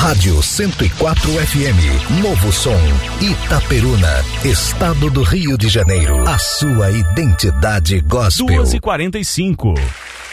Rádio 104 FM, Novo Som, Itaperuna, Estado do Rio de Janeiro. A sua identidade gospel. 2h45.